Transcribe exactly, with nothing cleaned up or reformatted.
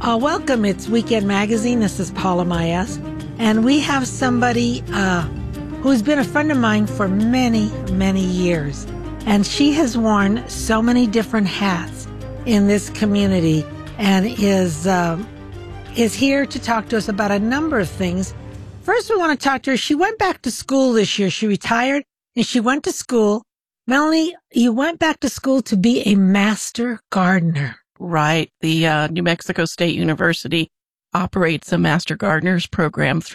Uh, welcome. It's Weekend Magazine. This is Paula Mayes. And we have somebody uh, who's been a friend of mine for many, many years. And she has worn so many different hats in this community and is, uh, is here to talk to us about a number of things. First, we want to talk to her. She went back to school this year. She retired and she went to school. Melanie, you went back to school to be a master gardener. Right. The uh, New Mexico State University operates a Master Gardeners program through